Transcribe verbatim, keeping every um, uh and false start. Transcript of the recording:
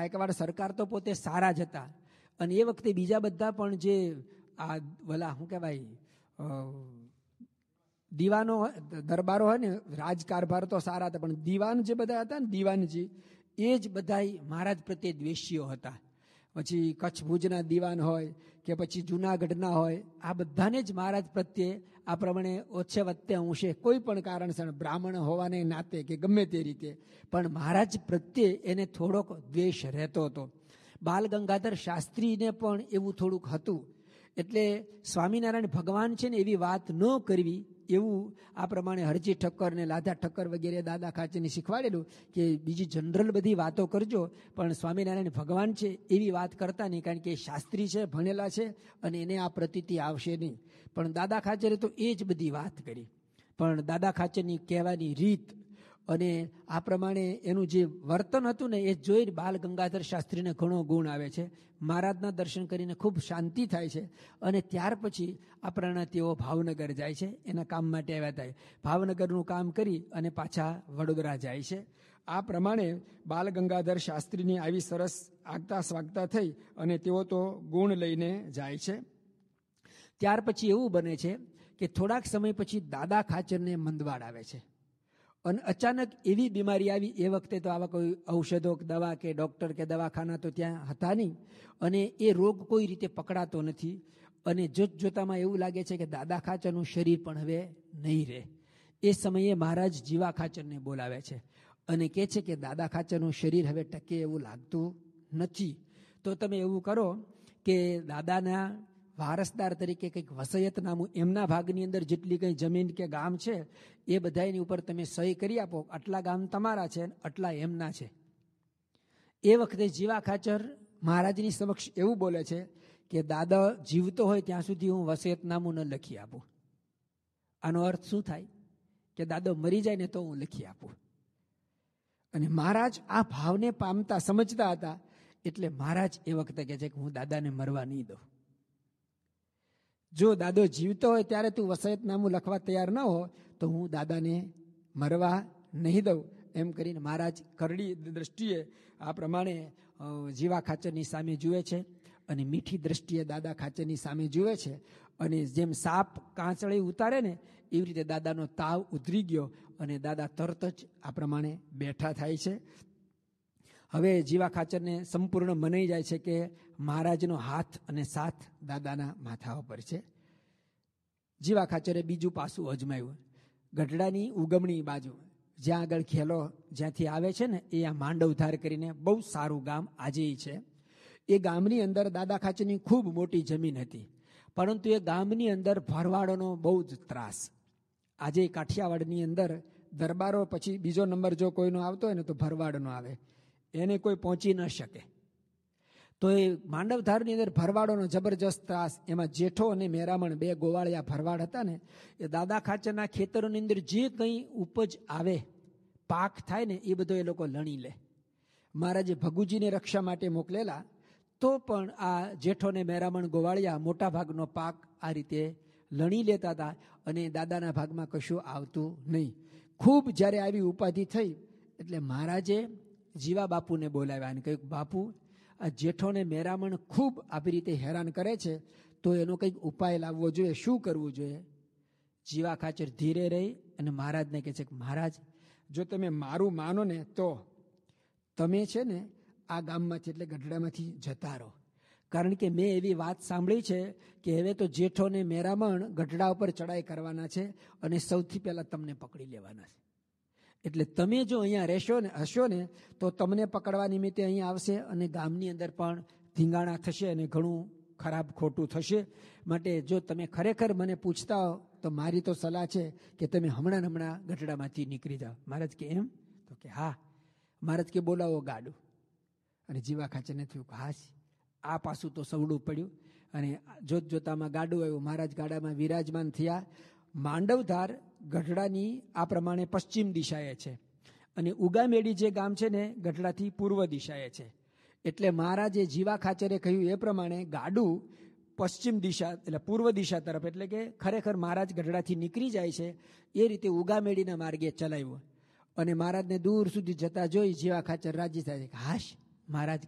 ગાયકવાડ સરકાર તો પોતે સારા જ હતા, અને એ વખતે બીજા બધા પણ જે આ વલા શું કહેવાય દીવાનો દરબારો હોય ને, રાજકારભાર તો સારા હતા, પણ દીવાન જે બધા હતા ને દીવાનજી, એ જ બધા મહારાજ પ્રત્યે દ્વેષીઓ હતા. પછી કચ્છ ભુજના દીવાન હોય કે પછી જુનાગઢના હોય, આ બધાને જ મહારાજ પ્રત્યે આ પ્રમાણે ઓછે વત્તે અંશે કોઈ પણ કારણસર બ્રાહ્મણ હોવાને નાતે કે ગમે તે રીતે પણ મહારાજ પ્રત્યે એને થોડોક દ્વેષ રહેતો હતો. બાલ ગંગાધર શાસ્ત્રીને પણ એવું થોડુંક હતું. એટલે સ્વામિનારાયણ ભગવાન છે ને એવી વાત ન કરવી, એવું આ પ્રમાણે હરજી ઠક્કર ને લાધા ઠક્કર વગેરે દાદા ખાચરની શીખવાડેલું કે બીજી જનરલ બધી વાતો કરજો, પણ સ્વામિનારાયણ ભગવાન છે એવી વાત કરતા નહીં, કારણ કે શાસ્ત્રી છે, ભણેલા છે, અને એને આ પ્રતીતિ આવશે નહીં. પણ દાદા ખાચરે તો એ જ બધી વાત કરી. પણ દાદા ખાચરની કહેવાની રીત અને આ પ્રમાણે એનું જે વર્તન હતું ને, એ જોઈને બાલ ગંગાધર શાસ્ત્રીને ઘણો ગુણ આવે છે. મહારાજના દર્શન કરીને ખૂબ શાંતિ થાય છે. અને ત્યાર પછી આપણા તેઓ ભાવનગર જાય છે, એના કામ માટે આવ્યા હતા. ભાવનગરનું કામ કરી અને પાછા વડોદરા જાય છે. આ પ્રમાણે બાલ ગંગાધર શાસ્ત્રીની આવી સરસ આગતા સ્વાગતા થઈ અને તેઓ તો ગુણ લઈને જાય છે. ત્યાર પછી એવું બને છે કે થોડાક સમય પછી દાદા ખાચરને મંદવાડ આવે છે. અને અચાનક એવી બીમારી આવી, એ વખતે તો આવા કોઈ ઔષધો દવા કે ડૉક્ટર કે દવાખાના તો ત્યાં હતા નહીં, અને એ રોગ કોઈ રીતે પકડાતો નથી. અને જોત જોતામાં એવું લાગે છે કે દાદા ખાચરનું શરીર પણ હવે નહીં રહે. એ સમયે મહારાજ જીવા ખાચરને બોલાવે છે અને કહે છે કે દાદા ખાચરનું શરીર હવે ટકે એવું લાગતું નથી, તો તમે એવું કરો કે દાદાના વારસદાર તરીકે કંઈક વસયતનામું એમના ભાગની અંદર જેટલી કંઈ જમીન કે ગામ છે એ બધાની ઉપર તમે સહી કરી આપો, આટલા ગામ તમારા છે, આટલા એમના છે. એ વખતે જીવા ખાચર મહારાજની સમક્ષ એવું બોલે છે કે દાદા જીવતો હોય ત્યાં સુધી હું વસયતનામું ન લખી આપું. આનો અર્થ શું થાય કે દાદો મરી જાય ને તો હું લખી આપું. અને મહારાજ આ ભાવને પામતા સમજતા હતા, એટલે મહારાજ એ વખતે કહે છે કે હું દાદાને મરવા નહીં દઉં. જો દાદો જીવતો હોય ત્યારે તું વસયતનામું લખવા તૈયાર ન હો તો હું દાદાને મરવા નહીં દઉં, એમ કરીને મહારાજ કરડી દ્રષ્ટિએ આ પ્રમાણે જીવા ખાચરની સામે જુએ છે અને મીઠી દ્રષ્ટિએ દાદા ખાચરની સામે જુએ છે. અને જેમ સાપ કાંચળી ઉતારે ને એવી રીતે દાદાનો તાવ ઉતરી ગયો અને દાદા તરત જ આ પ્રમાણે બેઠા થાય છે. હવે જીવા ખાચરને સંપૂર્ણ મનાઈ જાય છે કે મહારાજનો હાથ અને સાથ દાદાના માથા ઉપર છે. જીવા ખાચરે બીજું પાસું અજમાયું. ગઢડાની ઉગમણી બાજુ જ્યાં આગળ ખેલો જ્યાંથી આવે છે ને, એ આ માંડવધાર કરીને બહુ સારું ગામ આજે છે. એ ગામની અંદર દાદા ખાચરની ખૂબ મોટી જમીન હતી, પરંતુ એ ગામની અંદર ભરવાડોનો બહુ જ ત્રાસ. આજે કાઠિયાવાડની અંદર દરબારો પછી બીજો નંબર જો કોઈનો આવતો હોય ને તો ભરવાડનો આવે, એને કોઈ પહોંચી ન શકે. તો એ માંડવધારની અંદર ભરવાડોનો જબરજસ્ત ત્રાસ. એમાં જેઠો અને મેરામણ બે ગોવાળિયા ભરવાડ હતા ને, એ દાદા ખાચરના ખેતરોની અંદર જે કંઈ ઉપજ આવે, પાક થાય ને, એ બધો એ લોકો લણી લે. મહારાજે ભગુજીને રક્ષા માટે મોકલેલા, તો પણ આ જેઠો ને મેરામણ ગોવાળિયા મોટા ભાગનો પાક આ રીતે લણી લેતા હતા અને દાદાના ભાગમાં કશું આવતું નહીં. ખૂબ જ્યારે આવી ઉપાધિ થઈ એટલે મહારાજે જીવા બાપુને બોલાવ્યા અને કહ્યું, બાપુ આ જેઠો ને મેરામણ ખૂબ આવી રીતે હેરાન કરે છે, તો એનો કંઈક ઉપાય લાવવો જોઈએ, શું કરવું જોઈએ? જીવા ખાચર ધીરે રહી અને મહારાજને કહે છે કે મહારાજ, જો તમે મારું માનો ને તો તમે છે ને આ ગામમાંથી એટલે ગઢડામાંથી જતા રહો, કારણ કે મેં એવી વાત સાંભળી છે કે હવે તો જેઠો ને મેરામણ ગઢડા ઉપર ચડાઈ કરવાના છે અને સૌથી પહેલા તમને પકડી લેવાના છે. એટલે તમે જો અહીંયા રહેશો ને હશો ને તો તમને પકડવા નિમિત્તે અહીંયા આવશે અને ગામની અંદર પણ ધીંગાણા થશે અને ઘણું ખરાબ ખોટું થશે. માટે જો તમે ખરેખર મને પૂછતા હો તો મારી તો સલાહ છે કે તમે હમણાં હમણાં ગઢડામાંથી નીકળી જાઓ. મહારાજ કે એમ? તો કે હા. મહારાજ કે બોલાવો ગાડું. અને જીવા ખાચરને થયું કે હા, આ પાછું તો સવડું પડ્યું. અને જોત જોતામાં ગાડું આવ્યું. મહારાજ ગાડામાં વિરાજમાન થયા. માંડવધાર ગઢડાની આ પ્રમાણે પશ્ચિમ દિશાએ છે અને ઉગામેડી જે ગામ છે ને ગઢડાથી પૂર્વ દિશાએ છે. એટલે મહારાજે જીવા ખાચરે કહ્યું એ પ્રમાણે ગાડું પશ્ચિમ દિશા એટલે પૂર્વ દિશા તરફ, એટલે કે ખરેખર મહારાજ ગઢડાથી નીકળી જાય છે એ રીતે ઉગામેડીના માર્ગે ચલાવ્યું. અને મહારાજને દૂર સુધી જતા જોઈ જીવા ખાચર રાજી થાય છે કે હાશ, મહારાજ